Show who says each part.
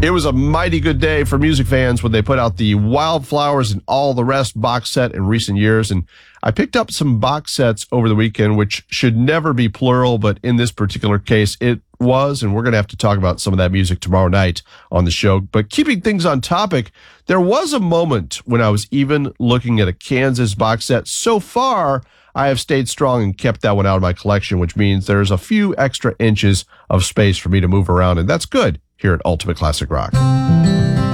Speaker 1: It was a mighty good day for music fans when they put out the Wildflowers and All the Rest box set in recent years. And I picked up some box sets over the weekend, which should never be plural, but in this particular case, it was. And we're going to have to talk about some of that music tomorrow night on the show. But keeping things on topic, there was a moment when I was even looking at a Kansas box set. So far, I have stayed strong and kept that one out of my collection, which means there's a few extra inches of space for me to move around. And that's good here at Ultimate Classic Rock.